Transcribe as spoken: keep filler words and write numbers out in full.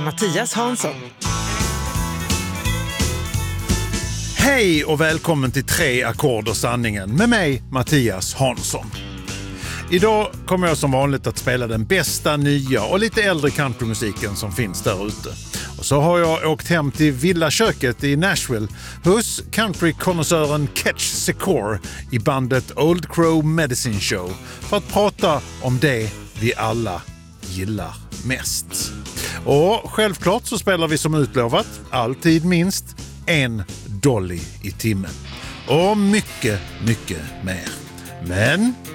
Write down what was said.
Mattias Hansson. Hej och välkommen till Tre ackord och sanningen med mig, Mattias Hansson. Idag kommer jag som vanligt att spela den bästa, nya och lite äldre countrymusiken som finns där ute. Och så har jag åkt hem till villaköket i Nashville hos countrykonnässören Ketch Secor i bandet Old Crow Medicine Show för att prata om det vi alla gillar mest. Och självklart så spelar vi som utlovat alltid minst en dolly i timmen. Och mycket, mycket mer. Men